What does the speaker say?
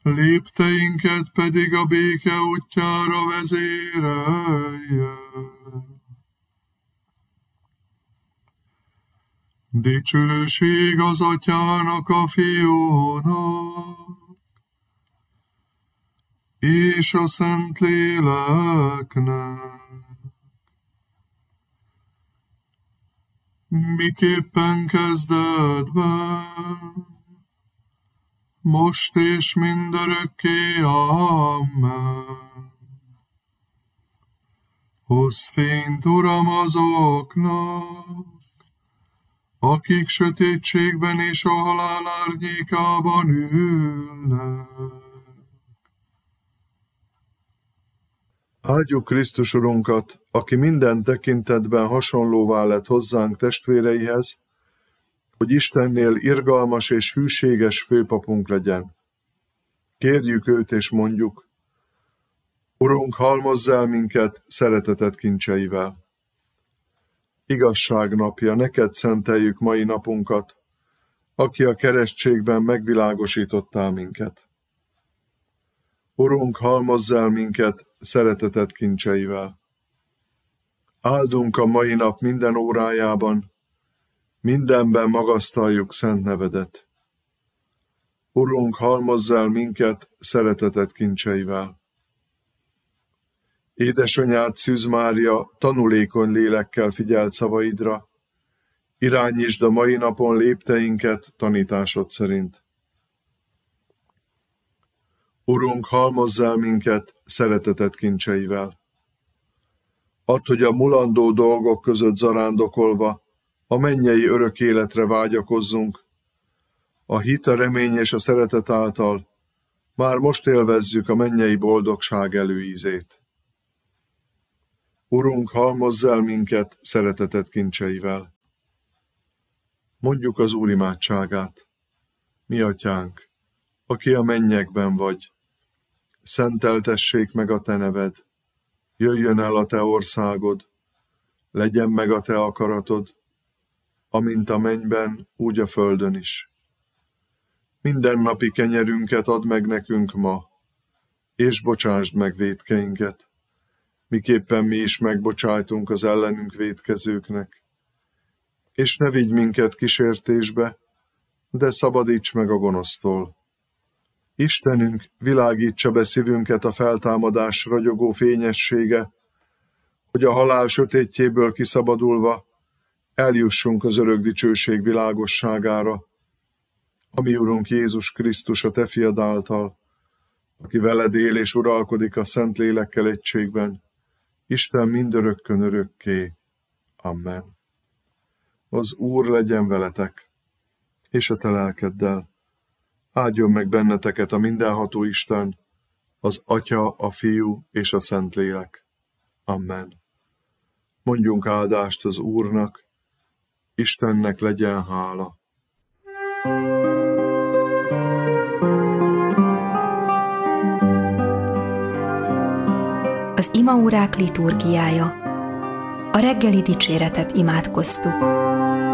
lépteinket pedig a béke útjára vezérelje. Dicsőség az Atyának, a Fiúnak, és a Szentléleknek, miképpen kezdetben, most és mindörökké. Amen. Hozz fényt, Uram, azoknak, akik sötétségben és a halál árnyékában ülnek. Áldjuk Krisztus Urunkat, aki minden tekintetben hasonlóvá lett hozzánk testvéreihez, hogy Istennél irgalmas és hűséges főpapunk legyen. Kérjük őt és mondjuk: Urunk, halmozz el minket szereteted kincseivel. Igazság napja, neked szenteljük mai napunkat, aki a keresztségben megvilágosítottál minket. Urunk, halmozz el minket szereteted kincseivel. Áldunk a mai nap minden órájában, mindenben magasztaljuk szent nevedet. Urunk, halmozz el minket szereteted kincseivel. Édesanyád, Szűz Mária, tanulékony lélekkel figyelt szavaidra, irányítsd a mai napon lépteinket tanításod szerint. Urunk, halmozz el minket szereteted kincseivel. Add, hogy a mulandó dolgok között zarándokolva a mennyei örök életre vágyakozzunk, a hit, a remény és a szeretet által már most élvezzük a mennyei boldogság előízét. Urunk, halmozz el minket szereteted kincseivel. Mondjuk az Úr imádságát. Mi atyánk, aki a mennyekben vagy, szenteltessék meg a te neved, jöjjön el a te országod, legyen meg a te akaratod, amint a mennyben, úgy a földön is. Mindennapi kenyerünket add meg nekünk ma, és bocsásd meg vétkeinket, miképpen mi is megbocsájtunk az ellenünk vétkezőknek. És ne vigy minket kísértésbe, de szabadíts meg a gonosztól. Istenünk, világítsa be szívünket a feltámadás ragyogó fényessége, hogy a halál sötétjéből kiszabadulva eljussunk az örök dicsőség világosságára, ami Urunk Jézus Krisztus a te fiad által, aki veled él és uralkodik a Szentlélekkel egységben, Isten mindörökkön örökké. Amen. Az Úr legyen veletek, és a te lelkeddel. Áldjon meg benneteket a mindenható Isten, az Atya, a Fiú és a Szentlélek. Amen. Mondjunk áldást az Úrnak, Istennek legyen hála. Az imaórák liturgiája. A reggeli dicséretet imádkoztuk.